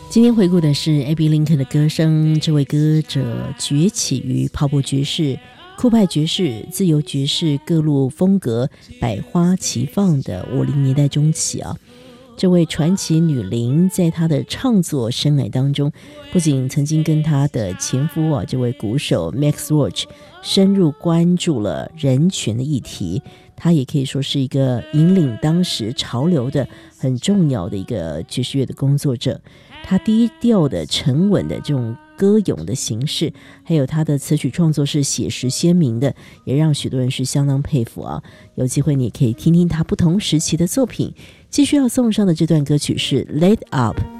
今天回顾的是 Abbey Lincoln 的歌声，这位歌者崛起于跑步爵士、酷派爵士、自由爵士各路风格百花齐放的50年代中期啊。这位传奇女伶在她的创作生涯当中，不仅曾经跟她的前夫这位鼓手 Max Roach 深入关注了人权的议题，她也可以说是一个引领当时潮流的很重要的一个爵士乐的工作者。他低调的沉稳的这种歌咏的形式，还有他的词曲创作是写实鲜明的，也让许多人是相当佩服啊。有机会你也可以听听他不同时期的作品。继续要送上的这段歌曲是 Laid Up